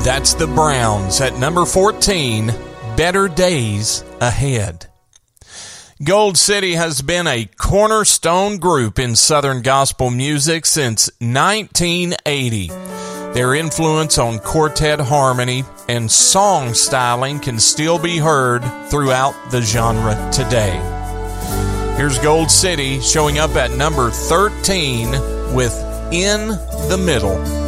That's the Browns at number 14, Better Days Ahead. Gold City has been a cornerstone group in Southern gospel music since 1980. Their influence on quartet harmony and song styling can still be heard throughout the genre today. Here's Gold City showing up at number 13 with In the Middle.